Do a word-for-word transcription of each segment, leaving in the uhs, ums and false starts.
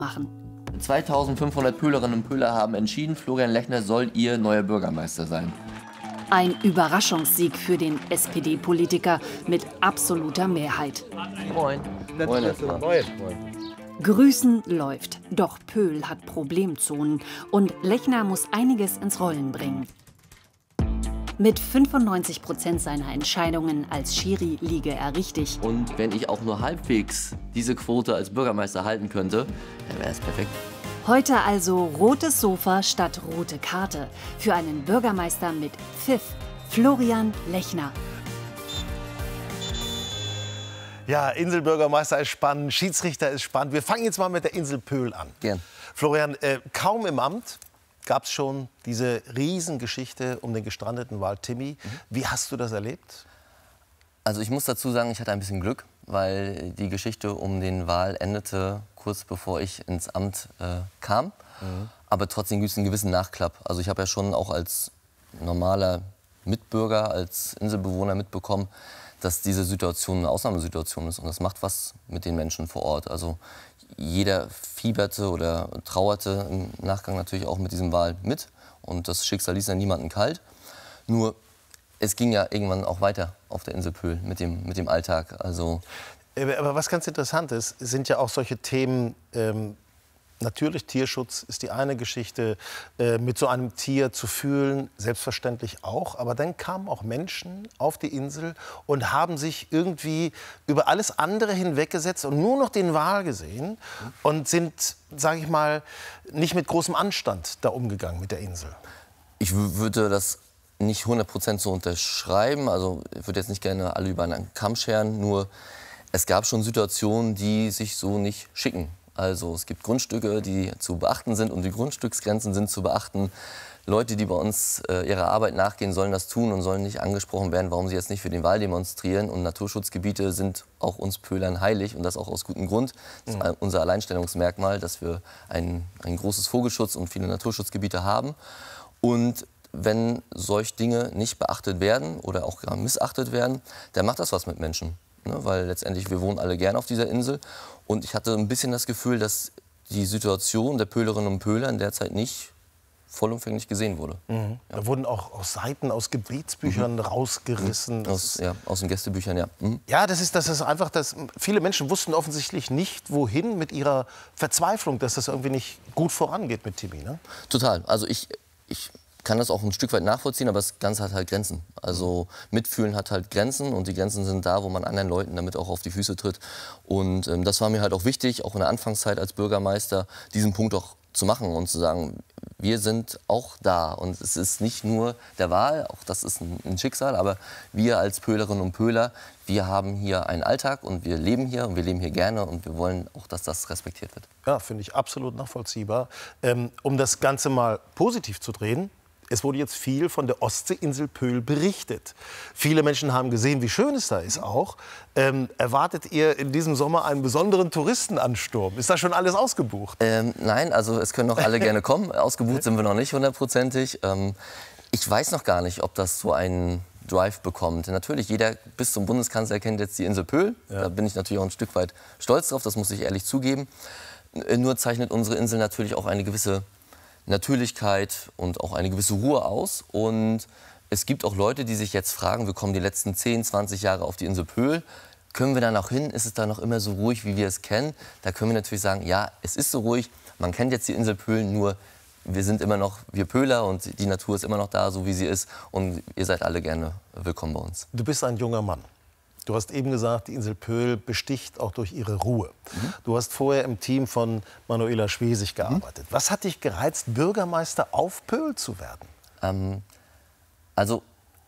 machen. zweitausendfünfhundert Pöhlerinnen und Pöhler haben entschieden, Florian Lechner soll ihr neuer Bürgermeister sein. Ein Überraschungssieg für den S P D-Politiker mit absoluter Mehrheit. Moin. Moin, erstmal. Moin. Moin. Grüßen läuft, doch Pöhl hat Problemzonen und Lechner muss einiges ins Rollen bringen. Mit fünfundneunzig Prozent seiner Entscheidungen als Schiri liege er richtig. Und wenn ich auch nur halbwegs diese Quote als Bürgermeister halten könnte, dann wäre es perfekt. Heute also rotes Sofa statt rote Karte für einen Bürgermeister mit Pfiff, Florian Lechner. Ja, Inselbürgermeister ist spannend, Schiedsrichter ist spannend. Wir fangen jetzt mal mit der Insel Pöhl an. Gern. Florian, äh, kaum im Amt gab es schon diese Riesengeschichte um den gestrandeten Wal Timmy. Mhm. Wie hast du das erlebt? Also ich muss dazu sagen, ich hatte ein bisschen Glück, weil die Geschichte um den Wal endete kurz bevor ich ins Amt äh, kam. Mhm. Aber trotzdem gibt es einen gewissen Nachklapp. Also ich habe ja schon auch als normaler Mitbürger, als Inselbewohner mitbekommen, dass diese Situation eine Ausnahmesituation ist. Und das macht was mit den Menschen vor Ort. Also jeder fieberte oder trauerte im Nachgang natürlich auch mit diesem Wal mit. Und das Schicksal ließ ja niemanden kalt. Nur, es ging ja irgendwann auch weiter auf der Insel Pöhl mit dem, mit dem Alltag. Also Aber was ganz interessant ist, sind ja auch solche Themen, ähm, natürlich Tierschutz ist die eine Geschichte, äh, mit so einem Tier zu fühlen, selbstverständlich auch. Aber dann kamen auch Menschen auf die Insel und haben sich irgendwie über alles andere hinweggesetzt und nur noch den Wal gesehen und sind, sage ich mal, nicht mit großem Anstand da umgegangen mit der Insel. Ich würde das nicht hundert Prozent so unterschreiben. Also ich würde jetzt nicht gerne alle über einen Kamm scheren, nur es gab schon Situationen, die sich so nicht schicken. Also es gibt Grundstücke, die zu beachten sind und die Grundstücksgrenzen sind zu beachten. Leute, die bei uns äh, ihrer Arbeit nachgehen, sollen das tun und sollen nicht angesprochen werden, warum sie jetzt nicht für den Wal demonstrieren. Und Naturschutzgebiete sind auch uns Pöhlern heilig und das auch aus gutem Grund. Das ist unser Alleinstellungsmerkmal, dass wir ein, ein großes Vogelschutz und viele Naturschutzgebiete haben. Und wenn solche Dinge nicht beachtet werden oder auch gar missachtet werden, dann macht das was mit Menschen. Ne, weil letztendlich, wir wohnen alle gern auf dieser Insel. Und ich hatte ein bisschen das Gefühl, dass die Situation der Pöhlerinnen und Pöhler in der Zeit nicht vollumfänglich gesehen wurde. Mhm. Ja. Da wurden auch, auch Seiten aus Gebetsbüchern mhm. rausgerissen. Aus, ja, aus den Gästebüchern, ja. Mhm. Ja, das ist, das ist einfach, dass viele Menschen wussten offensichtlich nicht, wohin mit ihrer Verzweiflung, dass das irgendwie nicht gut vorangeht mit Timmy. Ne? Total. Also ich, ich kann das auch ein Stück weit nachvollziehen, aber das Ganze hat halt Grenzen. Also Mitfühlen hat halt Grenzen und die Grenzen sind da, wo man anderen Leuten damit auch auf die Füße tritt. Und ähm, das war mir halt auch wichtig, auch in der Anfangszeit als Bürgermeister, diesen Punkt auch zu machen und zu sagen, wir sind auch da. Und es ist nicht nur der Wal, auch das ist ein, ein Schicksal, aber wir als Pöhlerinnen und Pöhler, wir haben hier einen Alltag und wir leben hier und wir leben hier gerne und wir wollen auch, dass das respektiert wird. Ja, finde ich absolut nachvollziehbar. Ähm, um das Ganze mal positiv zu drehen, es wurde jetzt viel von der Ostseeinsel Pöhl berichtet. Viele Menschen haben gesehen, wie schön es da ist auch. Ähm, erwartet ihr in diesem Sommer einen besonderen Touristenansturm? Ist da schon alles ausgebucht? Ähm, nein, also es können noch alle gerne kommen. Ausgebucht sind wir noch nicht hundertprozentig. Ähm, ich weiß noch gar nicht, ob das so einen Drive bekommt. Natürlich, jeder bis zum Bundeskanzler kennt jetzt die Insel Pöhl. Ja. Da bin ich natürlich auch ein Stück weit stolz drauf, das muss ich ehrlich zugeben. Nur zeichnet unsere Insel natürlich auch eine gewisse Natürlichkeit und auch eine gewisse Ruhe aus. Und es gibt auch Leute, die sich jetzt fragen, wir kommen die letzten zehn, zwanzig Jahre auf die Insel Pöhl. Können wir da noch hin? Ist es da noch immer so ruhig, wie wir es kennen? Da können wir natürlich sagen, ja, es ist so ruhig. Man kennt jetzt die Insel Pöhl, nur wir sind immer noch wir Pöhler und die Natur ist immer noch da, so wie sie ist. Und ihr seid alle gerne willkommen bei uns. Du bist ein junger Mann. Du hast eben gesagt, die Insel Pöhl besticht auch durch ihre Ruhe. Mhm. Du hast vorher im Team von Manuela Schwesig gearbeitet. Mhm. Was hat dich gereizt, Bürgermeister auf Pöhl zu werden? Ähm, also,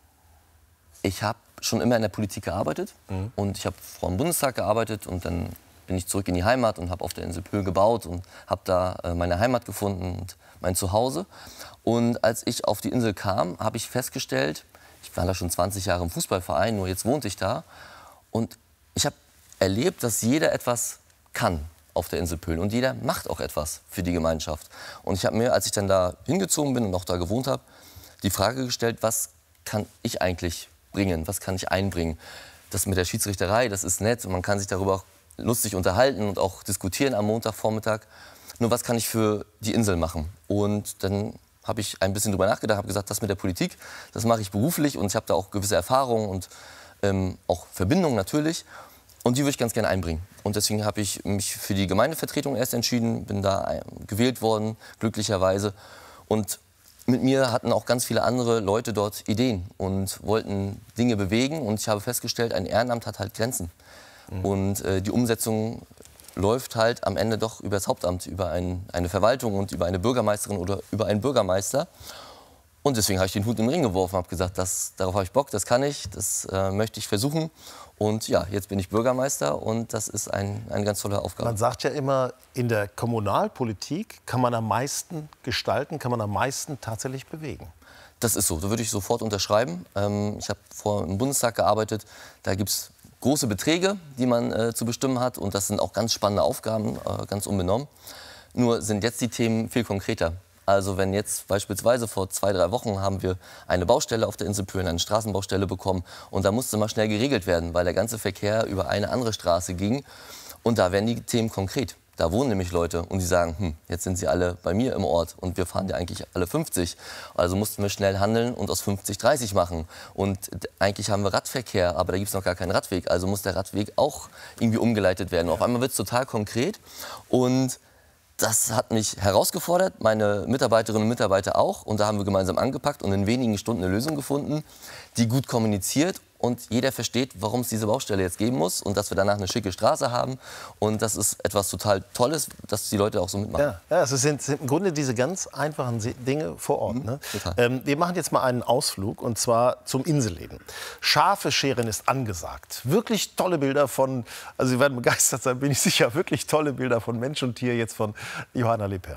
ich habe schon immer in der Politik gearbeitet. Mhm. Und ich habe vor dem Bundestag gearbeitet. Und dann bin ich zurück in die Heimat und habe auf der Insel Pöhl gebaut. Und habe da äh, meine Heimat gefunden und mein Zuhause. Und als ich auf die Insel kam, habe ich festgestellt, ich war da schon zwanzig Jahre im Fußballverein, nur jetzt wohnte ich da. Und ich habe erlebt, dass jeder etwas kann auf der Insel Pöhl. Und jeder macht auch etwas für die Gemeinschaft. Und ich habe mir, als ich dann da hingezogen bin und auch da gewohnt habe, die Frage gestellt, was kann ich eigentlich bringen, was kann ich einbringen. Das mit der Schiedsrichterei, das ist nett und man kann sich darüber auch lustig unterhalten und auch diskutieren am Montagvormittag. Nur was kann ich für die Insel machen? Und dann habe ich ein bisschen drüber nachgedacht, habe gesagt, das mit der Politik, das mache ich beruflich und ich habe da auch gewisse Erfahrungen und ähm, auch Verbindungen natürlich. Und die würde ich ganz gerne einbringen. Und deswegen habe ich mich für die Gemeindevertretung erst entschieden, bin da gewählt worden, glücklicherweise. Und mit mir hatten auch ganz viele andere Leute dort Ideen und wollten Dinge bewegen. Und ich habe festgestellt, ein Ehrenamt hat halt Grenzen. Mhm. Und äh, die Umsetzung läuft halt am Ende doch über das Hauptamt, über ein, eine Verwaltung und über eine Bürgermeisterin oder über einen Bürgermeister. Und deswegen habe ich den Hut in den Ring geworfen, habe gesagt, das, darauf habe ich Bock, das kann ich, das äh, möchte ich versuchen. Und ja, jetzt bin ich Bürgermeister und das ist ein, eine ganz tolle Aufgabe. Man sagt ja immer, in der Kommunalpolitik kann man am meisten gestalten, kann man am meisten tatsächlich bewegen. Das ist so, da würde ich sofort unterschreiben. Ähm, ich habe vorher im Bundestag gearbeitet, da gibt es große Beträge, die man äh, zu bestimmen hat und das sind auch ganz spannende Aufgaben, äh, ganz unbenommen. Nur sind jetzt die Themen viel konkreter. Also wenn jetzt beispielsweise vor zwei, drei Wochen haben wir eine Baustelle auf der Insel Pöhln, eine Straßenbaustelle bekommen und da musste mal schnell geregelt werden, weil der ganze Verkehr über eine andere Straße ging und da werden die Themen konkret. Da wohnen nämlich Leute und die sagen, hm, jetzt sind sie alle bei mir im Ort und wir fahren ja eigentlich alle fünfzig. Also mussten wir schnell handeln und aus fünfzig dreißig machen. Und eigentlich haben wir Radverkehr, aber da gibt es noch gar keinen Radweg. Also muss der Radweg auch irgendwie umgeleitet werden. Auf einmal wird es total konkret und das hat mich herausgefordert, meine Mitarbeiterinnen und Mitarbeiter auch. Und da haben wir gemeinsam angepackt und in wenigen Stunden eine Lösung gefunden, die gut kommuniziert und jeder versteht, warum es diese Baustelle jetzt geben muss und dass wir danach eine schicke Straße haben. Und das ist etwas total Tolles, dass die Leute auch so mitmachen. Ja, ja, es sind, sind im Grunde diese ganz einfachen Dinge vor Ort. Mhm, ne? ähm, wir machen jetzt mal einen Ausflug und zwar zum Inselleben. Schafe scheren ist angesagt. Wirklich tolle Bilder von, also Sie werden begeistert sein, bin ich sicher, wirklich tolle Bilder von Mensch und Tier jetzt von Johanna Leper.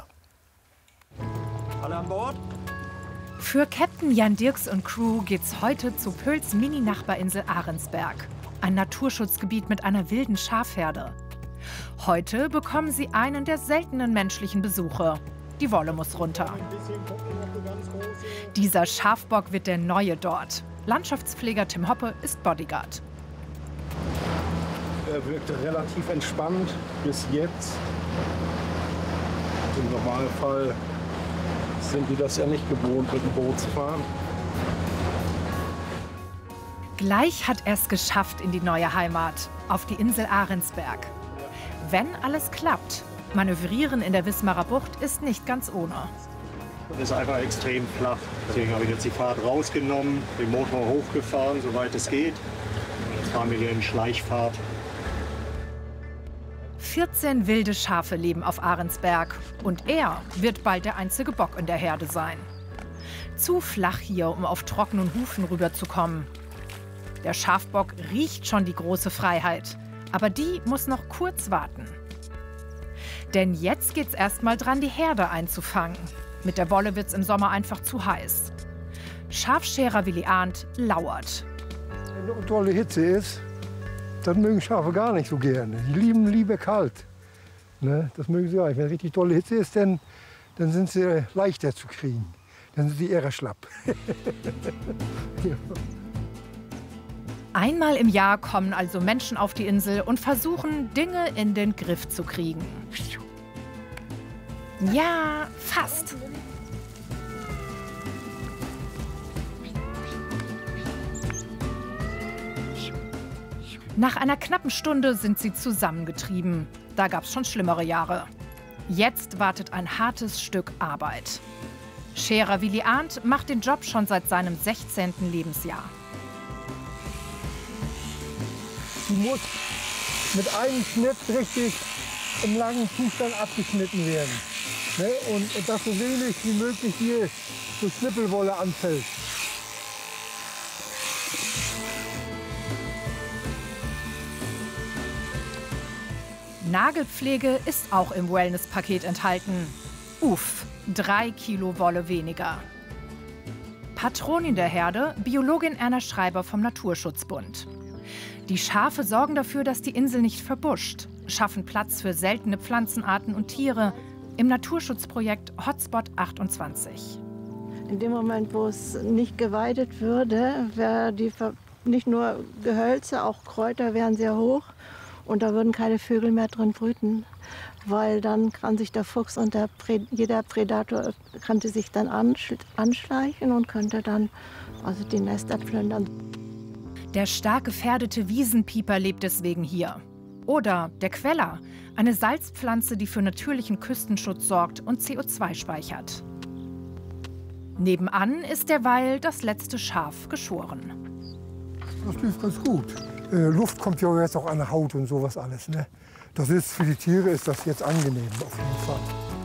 Alle an Bord? Für Captain Jan Dirks und Crew geht's heute zu Pöhls Mini-Nachbarinsel Ahrensberg. Ein Naturschutzgebiet mit einer wilden Schafherde. Heute bekommen sie einen der seltenen menschlichen Besuche. Die Wolle muss runter. Dieser Schafbock wird der Neue dort. Landschaftspfleger Tim Hoppe ist Bodyguard. Er wirkte relativ entspannt bis jetzt. Im Normalfall sind die das ja nicht gewohnt, mit dem Boot zu fahren. Gleich hat er es geschafft in die neue Heimat, auf die Insel Ahrensberg. Wenn alles klappt, manövrieren in der Wismarer Bucht ist nicht ganz ohne. Das ist einfach extrem flach. Deswegen habe ich jetzt die Fahrt rausgenommen, den Motor hochgefahren, soweit es geht. Und jetzt fahren wir hier in Schleichfahrt. vierzehn wilde Schafe leben auf Ahrensberg und er wird bald der einzige Bock in der Herde sein. Zu flach hier, um auf trockenen Hufen rüberzukommen. Der Schafbock riecht schon die große Freiheit, aber die muss noch kurz warten. Denn jetzt geht's erst mal dran, die Herde einzufangen. Mit der Wolle wird's im Sommer einfach zu heiß. Schafscherer Willi Arndt lauert. Wenn eine tolle Hitze ist, das mögen Schafe gar nicht so gerne. Die lieben lieber kalt. Ne? Das mögen sie auch nicht. Wenn richtig tolle Hitze ist, dann, dann sind sie leichter zu kriegen. Dann sind sie eher schlapp. Ja. Einmal im Jahr kommen also Menschen auf die Insel und versuchen, Dinge in den Griff zu kriegen. Ja, fast. Nach einer knappen Stunde sind sie zusammengetrieben. Da gab's schon schlimmere Jahre. Jetzt wartet ein hartes Stück Arbeit. Scherer Willi Arndt macht den Job schon seit seinem sechzehnten Lebensjahr. Die muss mit einem Schnitt richtig im langen Zustand abgeschnitten werden. Ne? Und, und dass so wenig wie möglich hier so Schnippelwolle anfällt. Nagelpflege ist auch im Wellness-Paket enthalten. Uff, drei Kilo Wolle weniger. Patronin der Herde, Biologin Erna Schreiber vom Naturschutzbund. Die Schafe sorgen dafür, dass die Insel nicht verbuscht, schaffen Platz für seltene Pflanzenarten und Tiere im Naturschutzprojekt Hotspot achtundzwanzig. In dem Moment, wo es nicht geweidet würde, wäre die Ver nicht nur Gehölze, auch Kräuter wären sehr hoch. Und da würden keine Vögel mehr drin brüten, weil dann kann sich der Fuchs und der Prä jeder Predator könnte sich dann anschleichen und könnte dann also die Nester plündern. Der stark gefährdete Wiesenpieper lebt deswegen hier. Oder der Queller, eine Salzpflanze, die für natürlichen Küstenschutz sorgt und C O zwei speichert. Nebenan ist derweil das letzte Schaf geschoren. Das lief ganz gut. Äh, Luft kommt ja jetzt auch an der Haut und sowas alles. Ne? Das ist, für die Tiere ist das jetzt angenehm, auf jeden Fall.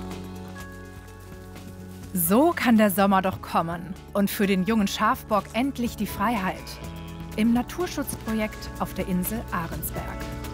So kann der Sommer doch kommen und für den jungen Schafbock endlich die Freiheit. Im Naturschutzprojekt auf der Insel Ahrensberg.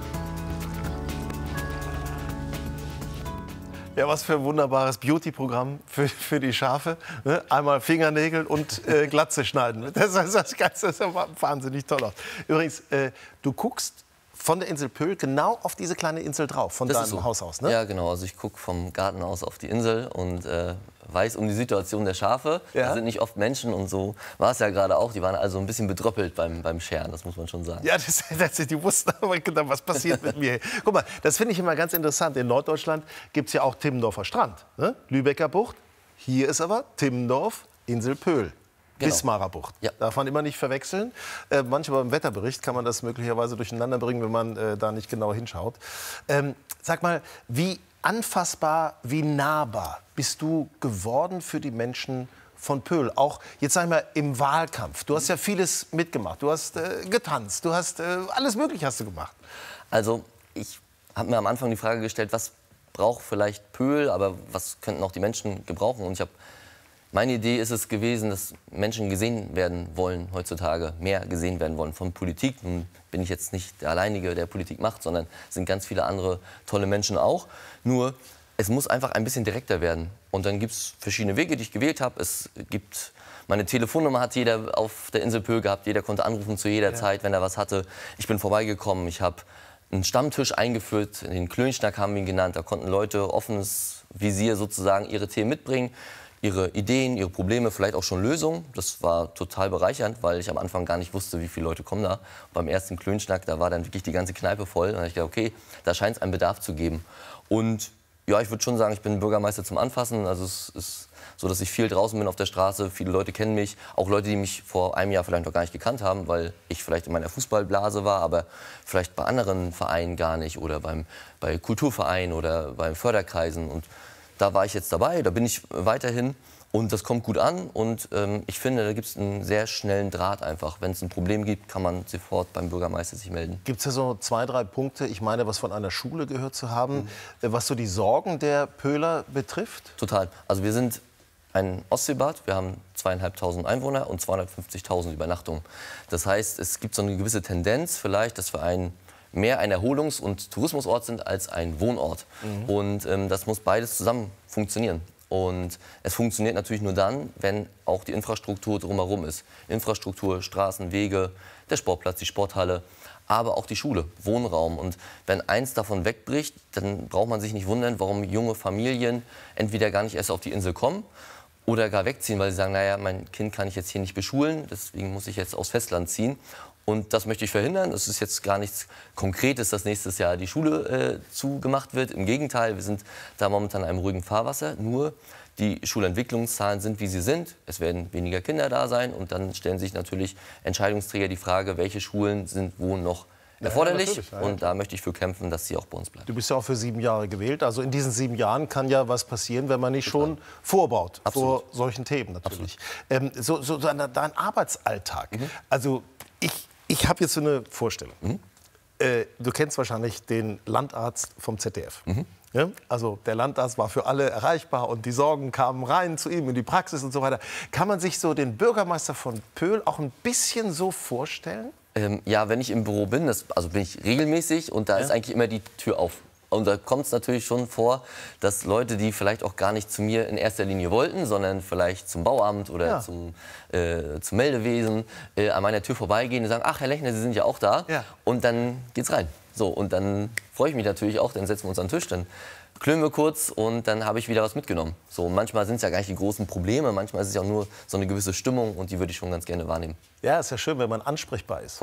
Ja, was für ein wunderbares Beauty-Programm für, für die Schafe. Ne? Einmal Fingernägel und äh, Glatze schneiden. Das, das, das Ganze ist ja wahnsinnig toll aus. Übrigens, äh, du guckst von der Insel Pöhl genau auf diese kleine Insel drauf, von Das deinem ist so. Haus aus, ne? Ja, genau. Also ich gucke vom Garten aus auf die Insel und äh, weiß um die Situation der Schafe. Ja? Da sind nicht oft Menschen und so war es ja gerade auch. Die waren also ein bisschen bedröppelt beim, beim Scheren, das muss man schon sagen. Ja, das, das, die wussten aber genau, was passiert mit mir. Guck mal, das finde ich immer ganz interessant. In Norddeutschland gibt es ja auch Timmendorfer Strand, ne? Lübecker Bucht. Hier ist aber Timmendorf, Insel Pöhl. Genau. Wismarer Bucht. Ja. Darf man immer nicht verwechseln. Äh, manchmal im Wetterbericht kann man das möglicherweise durcheinander bringen, wenn man äh, da nicht genau hinschaut. Ähm, sag mal, wie anfassbar, wie nahbar bist du geworden für die Menschen von Pöhl? Auch jetzt sag ich mal im Wahlkampf. Du hast ja vieles mitgemacht. Du hast äh, getanzt. Du hast äh, alles Mögliche hast du gemacht. Also ich habe mir am Anfang die Frage gestellt, was braucht vielleicht Pöhl, aber was könnten auch die Menschen gebrauchen? Und ich habe Meine Idee ist es gewesen, dass Menschen gesehen werden wollen heutzutage, mehr gesehen werden wollen von Politik. Nun bin ich jetzt nicht der Alleinige, der Politik macht, sondern es sind ganz viele andere tolle Menschen auch. Nur, es muss einfach ein bisschen direkter werden. Und dann gibt es verschiedene Wege, die ich gewählt habe. Es gibt, meine Telefonnummer hat jeder auf der Insel Pöhl gehabt. Jeder konnte anrufen zu jeder ja. Zeit, wenn er was hatte. Ich bin vorbeigekommen. Ich habe einen Stammtisch eingeführt, den Klönschnack haben wir ihn genannt. Da konnten Leute offenes Visier sozusagen ihre Themen mitbringen. Ihre Ideen, ihre Probleme, vielleicht auch schon Lösungen. Das war total bereichernd, weil ich am Anfang gar nicht wusste, wie viele Leute kommen da. Und beim ersten Klönschnack, da war dann wirklich die ganze Kneipe voll. Und da habe ich gedacht, okay, da scheint es einen Bedarf zu geben. Und ja, ich würde schon sagen, ich bin Bürgermeister zum Anfassen. Also es ist so, dass ich viel draußen bin auf der Straße. Viele Leute kennen mich. Auch Leute, die mich vor einem Jahr vielleicht noch gar nicht gekannt haben, weil ich vielleicht in meiner Fußballblase war, aber vielleicht bei anderen Vereinen gar nicht. Oder beim, bei Kulturvereinen oder bei Förderkreisen. Und da war ich jetzt dabei, da bin ich weiterhin und das kommt gut an und ähm, ich finde, da gibt es einen sehr schnellen Draht einfach. Wenn es ein Problem gibt, kann man sofort beim Bürgermeister sich melden. Gibt es ja so zwei, drei Punkte, ich meine, was von einer Schule gehört zu haben, mhm. was so die Sorgen der Pöhler betrifft? Total. Also wir sind ein Ostseebad, wir haben zweieinhalbtausend Einwohner und zweihundertfünfzigtausend Übernachtungen. Das heißt, es gibt so eine gewisse Tendenz vielleicht, dass wir ein mehr ein Erholungs- und Tourismusort sind als ein Wohnort. Mhm. Und ähm, das muss beides zusammen funktionieren. Und es funktioniert natürlich nur dann, wenn auch die Infrastruktur drumherum ist. Infrastruktur, Straßen, Wege, der Sportplatz, die Sporthalle, aber auch die Schule, Wohnraum. Und wenn eins davon wegbricht, dann braucht man sich nicht wundern, warum junge Familien entweder gar nicht erst auf die Insel kommen oder gar wegziehen, weil sie sagen, naja, mein Kind kann ich jetzt hier nicht beschulen, deswegen muss ich jetzt aufs Festland ziehen. Und das möchte ich verhindern. Es ist jetzt gar nichts Konkretes, dass nächstes Jahr die Schule äh, zugemacht wird. Im Gegenteil, wir sind da momentan in einem ruhigen Fahrwasser. Nur die Schulentwicklungszahlen sind, wie sie sind. Es werden weniger Kinder da sein. Und dann stellen sich natürlich Entscheidungsträger die Frage, welche Schulen sind wo noch erforderlich. Ja, ja, und da möchte ich für kämpfen, dass sie auch bei uns bleiben. Du bist ja auch für sieben Jahre gewählt. Also in diesen sieben Jahren kann ja was passieren, wenn man nicht Total. schon vorbaut. Absolut. Vor solchen Themen natürlich. Ähm, so, so dein Arbeitsalltag. Mhm. Also ich Ich habe jetzt so eine Vorstellung. Mhm. Äh, du kennst wahrscheinlich den Landarzt vom Z D F. Mhm. Ja? Also der Landarzt war für alle erreichbar und die Sorgen kamen rein zu ihm in die Praxis und so weiter. Kann man sich so den Bürgermeister von Pöhl auch ein bisschen so vorstellen? Ähm, ja, wenn ich im Büro bin, das, also bin ich regelmäßig und da ja. ist eigentlich immer die Tür auf. Und da kommt es natürlich schon vor, dass Leute, die vielleicht auch gar nicht zu mir in erster Linie wollten, sondern vielleicht zum Bauamt oder ja. zum, äh, zum Meldewesen, äh, an meiner Tür vorbeigehen und sagen, ach, Herr Lechner, Sie sind ja auch da. Ja. Und dann geht's rein. So, und dann freue ich mich natürlich auch, dann setzen wir uns an den Tisch, dann klönen wir kurz und dann habe ich wieder was mitgenommen. So, manchmal sind es ja gar nicht die großen Probleme, manchmal ist es ja auch nur so eine gewisse Stimmung und die würde ich schon ganz gerne wahrnehmen. Ja, ist ja schön, wenn man ansprechbar ist. Voll.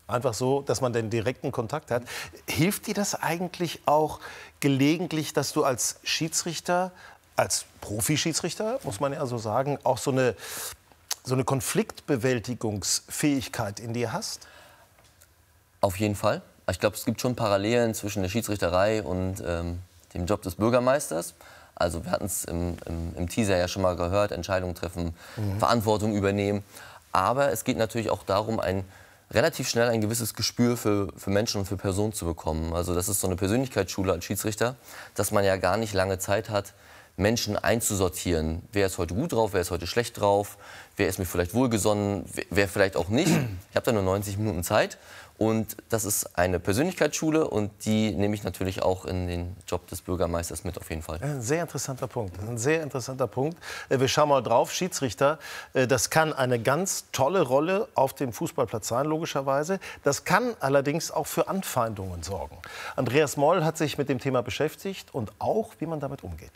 Einfach so, dass man den direkten Kontakt hat. Hilft dir das eigentlich auch gelegentlich, dass du als Schiedsrichter, als Profi-Schiedsrichter, muss man ja so sagen, auch so eine, so eine Konfliktbewältigungsfähigkeit in dir hast? Auf jeden Fall. Ich glaube, es gibt schon Parallelen zwischen der Schiedsrichterei und ähm, dem Job des Bürgermeisters. Also wir hatten es im, im, im Teaser ja schon mal gehört, Entscheidungen treffen, mhm. Verantwortung übernehmen. Aber es geht natürlich auch darum, ein relativ schnell ein gewisses Gespür für, für Menschen und für Personen zu bekommen. Also das ist so eine Persönlichkeitsschule als Schiedsrichter, dass man ja gar nicht lange Zeit hat, Menschen einzusortieren. Wer ist heute gut drauf, wer ist heute schlecht drauf, wer ist mir vielleicht wohlgesonnen, wer, wer vielleicht auch nicht. Ich habe da nur neunzig Minuten Zeit. Und das ist eine Persönlichkeitsschule und die nehme ich natürlich auch in den Job des Bürgermeisters mit, auf jeden Fall. Ein sehr interessanter Punkt. Ein sehr interessanter Punkt. Wir schauen mal drauf. Schiedsrichter, das kann eine ganz tolle Rolle auf dem Fußballplatz sein, logischerweise. Das kann allerdings auch für Anfeindungen sorgen. Andreas Moll hat sich mit dem Thema beschäftigt und auch, wie man damit umgeht.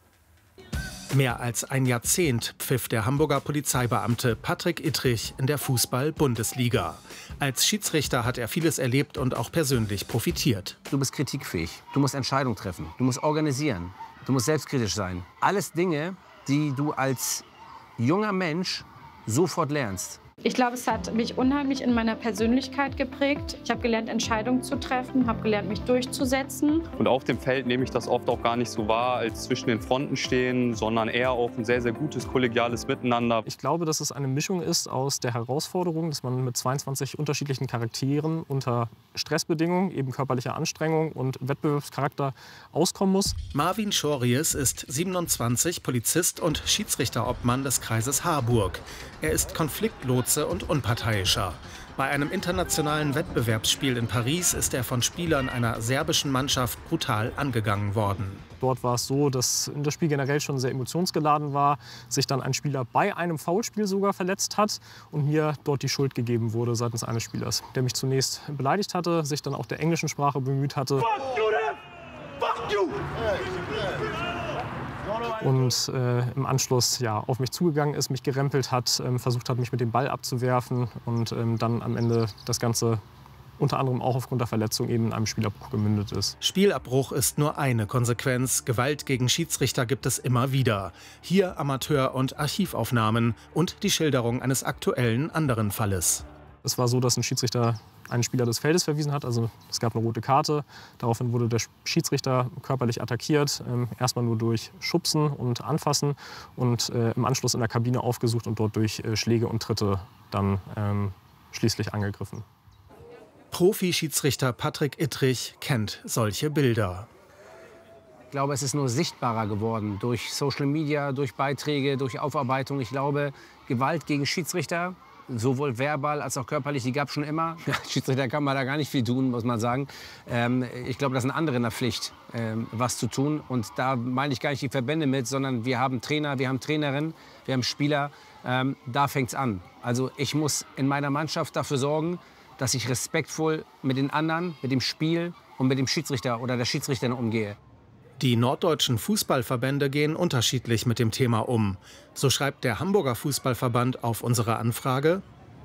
Mehr als ein Jahrzehnt pfiff der Hamburger Polizeibeamte Patrick Ittrich in der Fußball-Bundesliga. Als Schiedsrichter hat er vieles erlebt und auch persönlich profitiert. Du bist kritikfähig, du musst Entscheidungen treffen, du musst organisieren, du musst selbstkritisch sein. Alles Dinge, die du als junger Mensch sofort lernst. Ich glaube, es hat mich unheimlich in meiner Persönlichkeit geprägt. Ich habe gelernt, Entscheidungen zu treffen, habe gelernt, mich durchzusetzen. Und auf dem Feld nehme ich das oft auch gar nicht so wahr, als zwischen den Fronten stehen, sondern eher auch ein sehr, sehr gutes kollegiales Miteinander. Ich glaube, dass es eine Mischung ist aus der Herausforderung, dass man mit zweiundzwanzig unterschiedlichen Charakteren unter Stressbedingungen, eben körperlicher Anstrengung und Wettbewerbscharakter auskommen muss. Marvin Schories ist siebenundzwanzig, Polizist und Schiedsrichterobmann des Kreises Harburg. Er ist Konfliktlotse und Unparteiischer. Bei einem internationalen Wettbewerbsspiel in Paris ist er von Spielern einer serbischen Mannschaft brutal angegangen worden. Dort war es so, dass das Spiel generell schon sehr emotionsgeladen war, sich dann ein Spieler bei einem Foulspiel sogar verletzt hat und mir dort die Schuld gegeben wurde seitens eines Spielers, der mich zunächst beleidigt hatte, sich dann auch der englischen Sprache bemüht hatte. Und äh, im Anschluss ja, auf mich zugegangen ist, mich gerempelt hat, ähm, versucht hat, mich mit dem Ball abzuwerfen und ähm, dann am Ende das Ganze unter anderem auch aufgrund der Verletzung eben in einem Spielabbruch gemündet ist. Spielabbruch ist nur eine Konsequenz. Gewalt gegen Schiedsrichter gibt es immer wieder. Hier Amateur- und Archivaufnahmen und die Schilderung eines aktuellen anderen Falles. Es war so, dass ein Schiedsrichter einen Spieler des Feldes verwiesen hat. Also es gab eine rote Karte. Daraufhin wurde der Schiedsrichter körperlich attackiert. Ähm, erstmal nur durch Schubsen und Anfassen und äh, im Anschluss in der Kabine aufgesucht und dort durch äh, Schläge und Tritte dann ähm, schließlich angegriffen. Profi-Schiedsrichter Patrick Ittrich kennt solche Bilder. Ich glaube, es ist nur sichtbarer geworden durch Social Media, durch Beiträge, durch Aufarbeitung. Ich glaube, Gewalt gegen Schiedsrichter, sowohl verbal als auch körperlich, die gab es schon immer. Ja, Schiedsrichter kann man da gar nicht viel tun, muss man sagen. Ähm, ich glaube, das sind andere in der Pflicht, ähm, was zu tun. Und da meine ich gar nicht die Verbände mit, sondern wir haben Trainer, wir haben Trainerinnen, wir haben Spieler. Ähm, da fängt es an. Also ich muss in meiner Mannschaft dafür sorgen, dass ich respektvoll mit den anderen, mit dem Spiel und mit dem Schiedsrichter oder der Schiedsrichterin umgehe. Die norddeutschen Fußballverbände gehen unterschiedlich mit dem Thema um. So schreibt der Hamburger Fußballverband auf unsere Anfrage: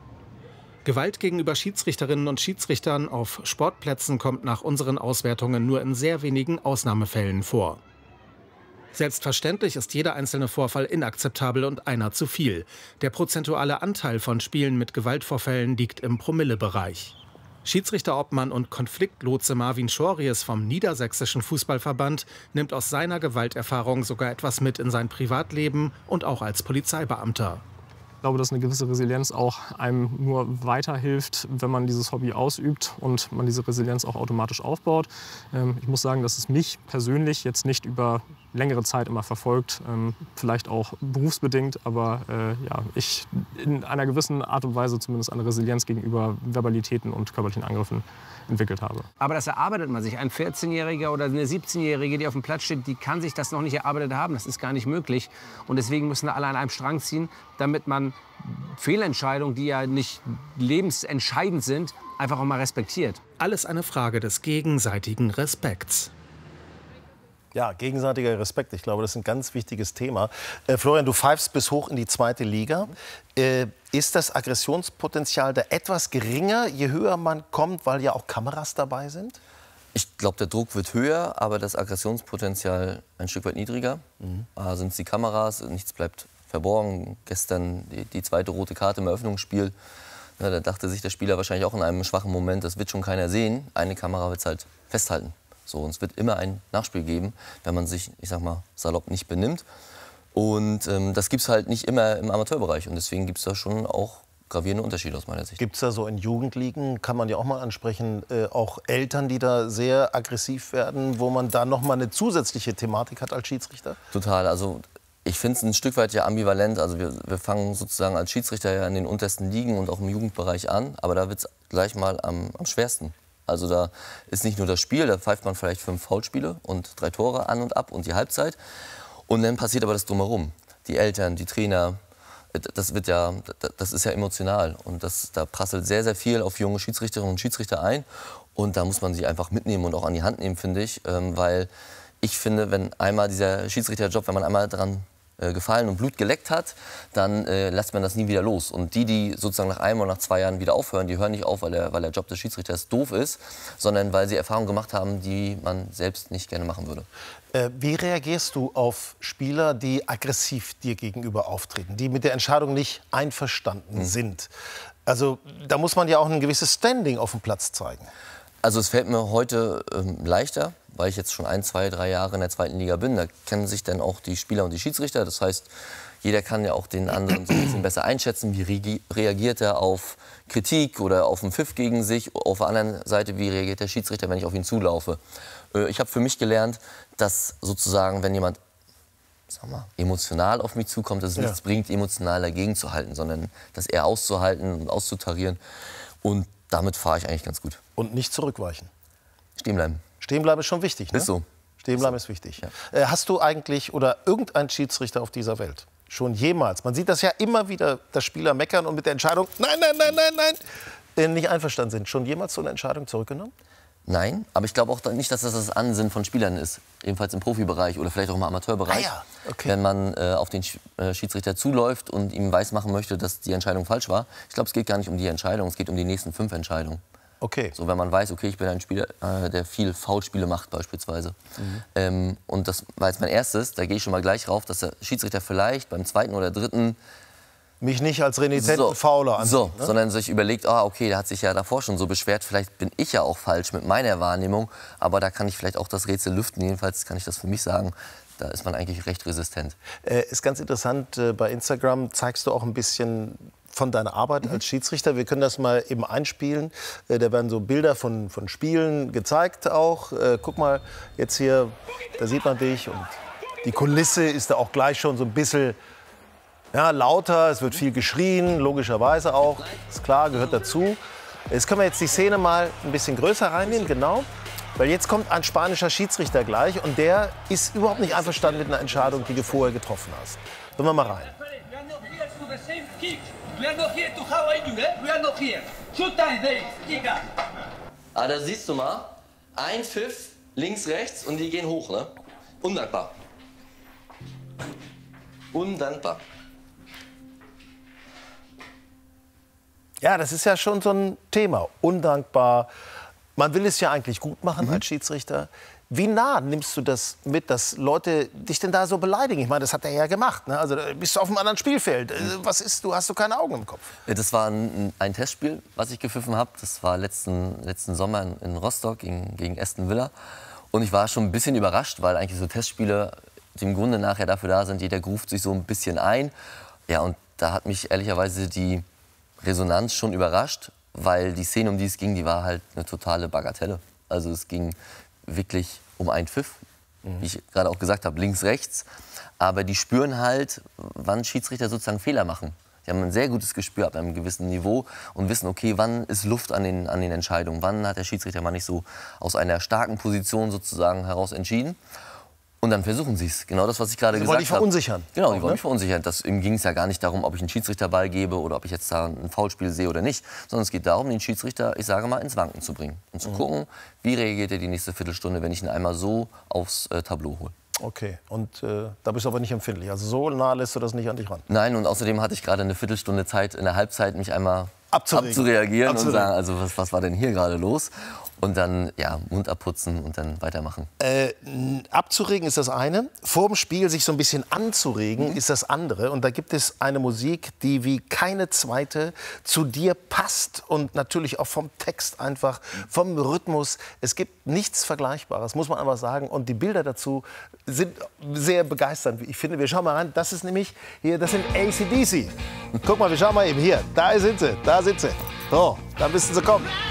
Gewalt gegenüber Schiedsrichterinnen und Schiedsrichtern auf Sportplätzen kommt nach unseren Auswertungen nur in sehr wenigen Ausnahmefällen vor. Selbstverständlich ist jeder einzelne Vorfall inakzeptabel und einer zu viel. Der prozentuale Anteil von Spielen mit Gewaltvorfällen liegt im Promillebereich. Schiedsrichterobmann und Konfliktlotse Marvin Schories vom Niedersächsischen Fußballverband nimmt aus seiner Gewalterfahrung sogar etwas mit in sein Privatleben und auch als Polizeibeamter. Ich glaube, dass eine gewisse Resilienz auch einem nur weiterhilft, wenn man dieses Hobby ausübt und man diese Resilienz auch automatisch aufbaut. Ich muss sagen, dass es mich persönlich jetzt nicht über längere Zeit immer verfolgt, vielleicht auch berufsbedingt, aber ja, ich in einer gewissen Art und Weise zumindest eine Resilienz gegenüber Verbalitäten und körperlichen Angriffen entwickelt habe. Aber das erarbeitet man sich. Ein vierzehnjähriger oder eine siebzehnjährige, die auf dem Platz steht, die kann sich das noch nicht erarbeitet haben. Das ist gar nicht möglich. Und deswegen müssen alle an einem Strang ziehen, damit man Fehlentscheidungen, die ja nicht lebensentscheidend sind, einfach auch mal respektiert. Alles eine Frage des gegenseitigen Respekts. Ja, gegenseitiger Respekt. Ich glaube, das ist ein ganz wichtiges Thema. Äh, Florian, du pfeifst bis hoch in die zweite Liga. Äh, ist das Aggressionspotenzial da etwas geringer, je höher man kommt, weil ja auch Kameras dabei sind? Ich glaube, der Druck wird höher, aber das Aggressionspotenzial ein Stück weit niedriger. Mhm. Da sind es die Kameras, nichts bleibt verborgen. Gestern die, die zweite rote Karte im Eröffnungsspiel. Ja, da dachte sich der Spieler wahrscheinlich auch in einem schwachen Moment, das wird schon keiner sehen. Eine Kamera wird es halt festhalten. So, und es wird immer ein Nachspiel geben, wenn man sich, ich sag mal, salopp nicht benimmt. Und ähm, das gibt es halt nicht immer im Amateurbereich. Und deswegen gibt es da schon auch gravierende Unterschiede aus meiner Sicht. Gibt es da so in Jugendligen, kann man ja auch mal ansprechen, äh, auch Eltern, die da sehr aggressiv werden, wo man da noch mal eine zusätzliche Thematik hat als Schiedsrichter? Total. Also ich finde es ein Stück weit ja ambivalent. Also wir, wir fangen sozusagen als Schiedsrichter ja in den untersten Ligen und auch im Jugendbereich an. Aber da wird es gleich mal am, am schwersten. Also da ist nicht nur das Spiel, da pfeift man vielleicht fünf Foulspiele und drei Tore an und ab und die Halbzeit. Und dann passiert aber das Drumherum. Die Eltern, die Trainer, das wird ja, das ist ja emotional. Und das, da prasselt sehr, sehr viel auf junge Schiedsrichterinnen und Schiedsrichter ein. Und da muss man sie einfach mitnehmen und auch an die Hand nehmen, finde ich. Weil ich finde, wenn einmal dieser Schiedsrichterjob, wenn man einmal daran gefallen und Blut geleckt hat, dann äh, lässt man das nie wieder los. Und die, die sozusagen nach einem oder nach zwei Jahren wieder aufhören, die hören nicht auf, weil der, weil der Job des Schiedsrichters doof ist, sondern weil sie Erfahrungen gemacht haben, die man selbst nicht gerne machen würde. Äh, wie reagierst du auf Spieler, die aggressiv dir gegenüber auftreten, die mit der Entscheidung nicht einverstanden mhm. sind? Also da muss man ja auch ein gewisses Standing auf dem Platz zeigen. Also es fällt mir heute ähm, leichter, weil ich jetzt schon ein, zwei, drei Jahre in der zweiten Liga bin. Da kennen sich dann auch die Spieler und die Schiedsrichter. Das heißt, jeder kann ja auch den anderen so ein bisschen besser einschätzen. Wie reagiert er auf Kritik oder auf einen Pfiff gegen sich? Auf der anderen Seite, wie reagiert der Schiedsrichter, wenn ich auf ihn zulaufe? Äh, ich habe für mich gelernt, dass sozusagen, wenn jemand sag mal, emotional auf mich zukommt, dass es ja. nichts bringt, emotional dagegen zu halten, sondern das eher auszuhalten und auszutarieren. Und damit fahre ich eigentlich ganz gut. Und nicht zurückweichen? Stehen bleiben. Stehen bleiben ist schon wichtig, ne? Ist so. Stehen bleiben ist wichtig. Ja. Äh, hast du eigentlich oder irgendein Schiedsrichter auf dieser Welt schon jemals, man sieht das ja immer wieder, dass Spieler meckern und mit der Entscheidung, nein, nein, nein, nein, nein, äh, nicht einverstanden sind, schon jemals so eine Entscheidung zurückgenommen? Nein, aber ich glaube auch nicht, dass das das Ansinnen von Spielern ist. Ebenfalls im Profibereich oder vielleicht auch im Amateurbereich. Ah ja, okay. Wenn man äh, auf den Schiedsrichter zuläuft und ihm weismachen möchte, dass die Entscheidung falsch war. Ich glaube, es geht gar nicht um die Entscheidung, es geht um die nächsten fünf Entscheidungen. Okay. So, wenn man weiß, okay, ich bin ein Spieler, äh, der viel Foulspiele macht beispielsweise. Mhm. Ähm, und das war jetzt mein erstes, da gehe ich schon mal gleich rauf, dass der Schiedsrichter vielleicht beim zweiten oder dritten mich nicht als renitenten so, Fauler ansieht, so, ne? sondern sich überlegt, ah, okay, der hat sich ja davor schon so beschwert, vielleicht bin ich ja auch falsch mit meiner Wahrnehmung, aber da kann ich vielleicht auch das Rätsel lüften, jedenfalls kann ich das für mich sagen, da ist man eigentlich recht resistent. Äh, ist ganz interessant, äh, bei Instagram zeigst du auch ein bisschen von deiner Arbeit mhm. als Schiedsrichter. Wir können das mal eben einspielen. Äh, da werden so Bilder von, von Spielen gezeigt auch. Äh, guck mal, jetzt hier, da sieht man dich und die Kulisse ist da auch gleich schon so ein bisschen ja, lauter, es wird viel geschrien, logischerweise auch, ist klar, gehört dazu. Jetzt können wir jetzt die Szene mal ein bisschen größer reinnehmen, genau. Weil jetzt kommt ein spanischer Schiedsrichter gleich und der ist überhaupt nicht einverstanden mit einer Entscheidung, die du vorher getroffen hast. Hören wir mal rein. Ah, da siehst du mal, ein Pfiff, links, rechts und die gehen hoch, ne? Undankbar. Undankbar. Ja, das ist ja schon so ein Thema. Undankbar. Man will es ja eigentlich gut machen mhm. als Schiedsrichter. Wie nah nimmst du das mit, dass Leute dich denn da so beleidigen? Ich meine, das hat er ja gemacht. Ne? Also bist du auf einem anderen Spielfeld. Was ist, du hast du keine Augen im Kopf? Das war ein, ein Testspiel, was ich gepfiffen habe. Das war letzten, letzten Sommer in, in Rostock gegen, gegen Aston Villa. Und ich war schon ein bisschen überrascht, weil eigentlich so Testspiele die im Grunde nachher dafür da sind, jeder ruft sich so ein bisschen ein. Ja, und da hat mich ehrlicherweise die Resonanz schon überrascht, weil die Szene, um die es ging, die war halt eine totale Bagatelle. Also es ging wirklich um einen Pfiff, mhm. wie ich gerade auch gesagt habe, links, rechts. Aber die spüren halt, wann Schiedsrichter sozusagen Fehler machen. Die haben ein sehr gutes Gespür ab einem gewissen Niveau und wissen, okay, wann ist Luft an den, an den Entscheidungen, wann hat der Schiedsrichter mal nicht so aus einer starken Position sozusagen heraus entschieden. Und dann versuchen sie es. Genau das, was ich gerade Sie gesagt habe. wollen dich verunsichern. Genau, die Auch, wollen ne? mich verunsichern. Das ging es ja gar nicht darum, ob ich einen Schiedsrichterball gebe oder ob ich jetzt da ein Foulspiel sehe oder nicht. Sondern es geht darum, den Schiedsrichter, ich sage mal, ins Wanken zu bringen. Und zu Mhm. gucken, wie reagiert er die nächste Viertelstunde, wenn ich ihn einmal so aufs äh, Tableau hole. Okay, und äh, da bist du aber nicht empfindlich. Also so nah lässt du das nicht an dich ran. Nein, und außerdem hatte ich gerade eine Viertelstunde Zeit in der Halbzeit, mich einmal Abzuregen. abzureagieren Abzuregen. und sagen, also was, was war denn hier gerade los? Und dann, ja, Mund abputzen und dann weitermachen. Äh, abzuregen ist das eine. Vor dem Spiel sich so ein bisschen anzuregen, mhm. ist das andere. Und da gibt es eine Musik, die wie keine zweite zu dir passt. Und natürlich auch vom Text einfach, vom Rhythmus. Es gibt nichts Vergleichbares, muss man einfach sagen. Und die Bilder dazu sind sehr begeisternd, wie ich finde. Wir schauen mal rein. Das ist nämlich hier, das sind A C D C. Guck mal, wir schauen mal eben hier. Da sind sie, da sind sie. So, da müssen sie kommen.